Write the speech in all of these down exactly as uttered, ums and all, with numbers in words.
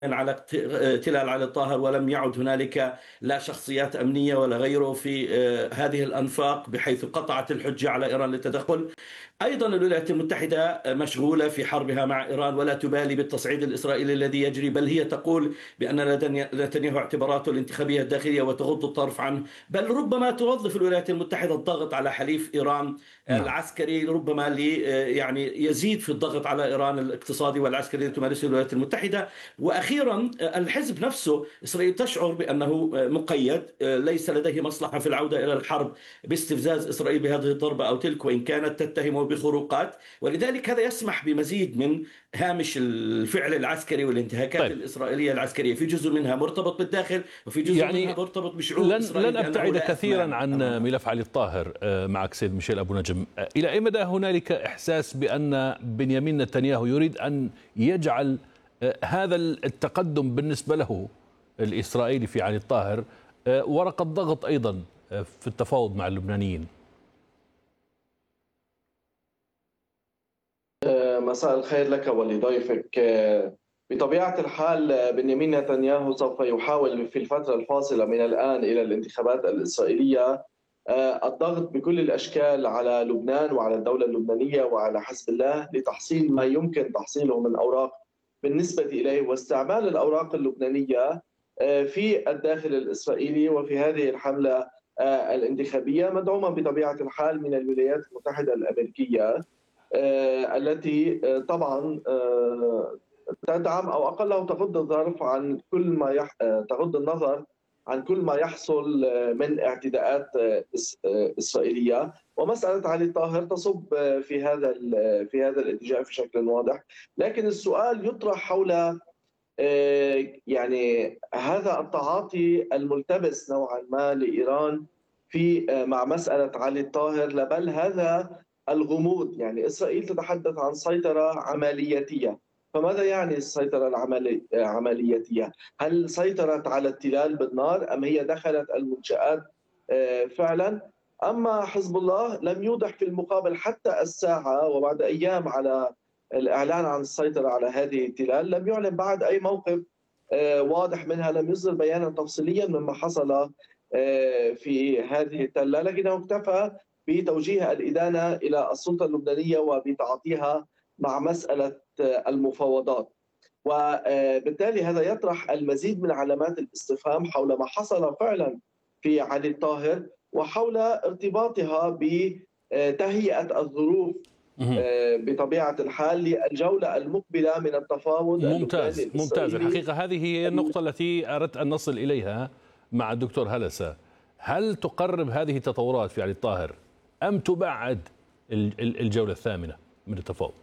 على اغتيال علي الطاهر، ولم يعد هنالك لا شخصيات أمنية ولا غيره في هذه الأنفاق، بحيث قطعت الحجة على إيران للتدخل. أيضا الولايات المتحدة مشغولة في حربها مع إيران ولا تبالي بالتصعيد الإسرائيلي الذي يجري، بل هي تقول بأن نتنياهو اعتباراته الانتخابية الداخلية وتغض الطرف عنه، بل ربما توظف الولايات المتحدة الضغط على حليف إيران نعم. العسكري، ربما لي يعني يزيد في الضغط على إيران الاقتصادي والعسكري التي تمارسه الولايات المتحدة. وأخيرا الحزب نفسه، إسرائيل تشعر بأنه مقيد، ليس لديه مصلحة في العودة إلى الحرب باستفزاز إسرائيل بهذه الضربة أو تلك، وإن كانت تتهمه بخروقات، ولذلك هذا يسمح بمزيد من هامش الفعل العسكري والانتهاكات طيب، الإسرائيلية العسكرية، في جزء منها مرتبط بالداخل وفي جزء منها يعني مرتبط بشعور لن إسرائيل لن بأنه أبتعد لا كثيرا أثمان عن أمامها. ملف علي الطاهر معك سيد ميشيل أبو نجم. إلى أي مدى هنالك إحساس بأن بنيامين نتنياهو يريد أن يجعل هذا التقدم بالنسبة له الإسرائيلي في علي الطاهر ورقة ضغط أيضا في التفاوض مع اللبنانيين؟ مساء الخير لك ولضيفك. بطبيعة الحال بنيامين نتنياهو سوف يحاول في الفترة الفاصلة من الآن إلى الانتخابات الإسرائيلية الضغط بكل الأشكال على لبنان وعلى الدولة اللبنانية وعلى حزب الله لتحصيل ما يمكن تحصيله من أوراق بالنسبة إليه، واستعمال الأوراق اللبنانية في الداخل الإسرائيلي وفي هذه الحملة الانتخابية، مدعومة بطبيعة الحال من الولايات المتحدة الأمريكية التي طبعا تدعم او اقله تغض الظرف عن كل ما يح... تغض النظر عن كل ما يحصل من اعتداءات اسرائيليه، ومساله علي الطاهر تصب في هذا في هذا الاتجاه بشكل واضح. لكن السؤال يطرح حول يعني هذا التعاطي الملتبس نوعا ما لايران في مع مساله علي الطاهر، بل هذا الغموض. يعني إسرائيل تتحدث عن سيطرة عملياتية، فماذا يعني السيطرة العملياتية؟ هل سيطرت على التلال بالنار أم هي دخلت المنشآت فعلا؟ أما حزب الله لم يوضح في المقابل حتى الساعة وبعد أيام على الإعلان عن السيطرة على هذه التلال، لم يعلن بعد أي موقف واضح منها، لم يصدر بيانا تفصيليا مما حصل في هذه التلة، لكنه اكتفى بتوجيه الإدانة إلى السلطة اللبنانية وبتعاطيها مع مسألة المفاوضات. وبالتالي هذا يطرح المزيد من علامات الاستفهام حول ما حصل فعلا في علي الطاهر وحول ارتباطها بتهيئة الظروف بطبيعة الحال للجولة المقبلة من التفاوض ممتاز ممتاز. الحقيقة هذه هي النقطة التي أردت أن نصل إليها مع الدكتور هلسة. هل تقرب هذه التطورات في علي الطاهر أم تبعد الجولة الثامنة من التفاوض؟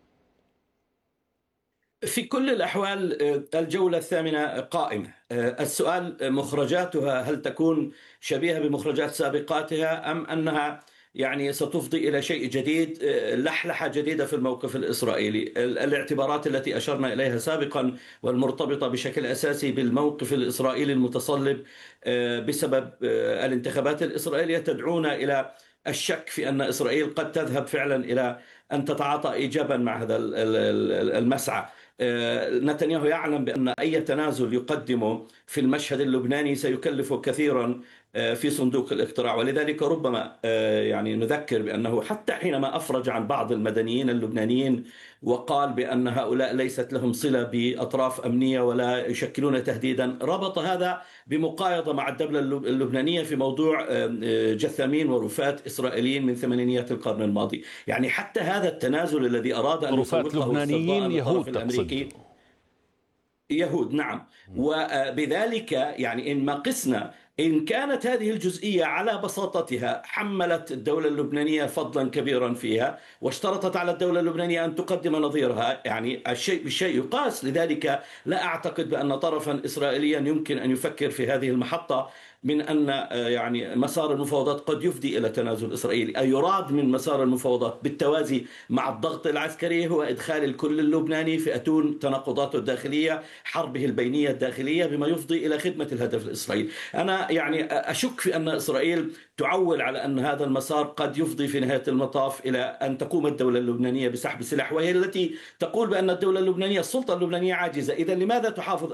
في كل الأحوال الجولة الثامنة قائمة. السؤال مخرجاتها هل تكون شبيهة بمخرجات سابقاتها أم أنها يعني ستفضي إلى شيء جديد، لحلحة جديدة في الموقف الإسرائيلي. الاعتبارات التي أشرنا إليها سابقا والمرتبطة بشكل أساسي بالموقف الإسرائيلي المتصلب بسبب الانتخابات الإسرائيلية تدعونا إلى الشك في أن إسرائيل قد تذهب فعلا إلى أن تتعاطى إيجابا مع هذا المسعى. نتنياهو يعلم بأن أي تنازل يقدمه في المشهد اللبناني سيكلفه كثيرا في صندوق الاقتراع، ولذلك ربما يعني نذكر بأنه حتى حينما أفرج عن بعض المدنيين اللبنانيين وقال بأن هؤلاء ليست لهم صلة بأطراف أمنية ولا يشكلون تهديدا، ربط هذا بمقايضة مع الدولة اللبنانية في موضوع جثامين ورفات إسرائيليين من ثمانينيات القرن الماضي. يعني حتى هذا التنازل الذي أراد أن رفات لبنانيين يهود الأمريكي يهود، نعم. وبذلك يعني إن ما قسنا إن كانت هذه الجزئية على بساطتها حملت الدولة اللبنانية فضلا كبيرا فيها واشترطت على الدولة اللبنانية أن تقدم نظيرها، يعني الشيء بالشيء يقاس. لذلك لا أعتقد بأن طرفا إسرائيليا يمكن أن يفكر في هذه المحطة من أن يعني مسار المفاوضات قد يفضي إلى تنازل إسرائيلي. أي يراد من مسار المفاوضات بالتوازي مع الضغط العسكري هو إدخال الكل اللبناني في أتون تناقضاته الداخلية، حربه البينية الداخلية، بما يفضي إلى خدمة الهدف الإسرائيلي. أنا يعني أشك في أن إسرائيل تعول على أن هذا المسار قد يفضي في نهاية المطاف إلى أن تقوم الدولة اللبنانية بسحب سلاح، وهي التي تقول بأن الدولة اللبنانية السلطة اللبنانية عاجزة. إذا لماذا تحافظ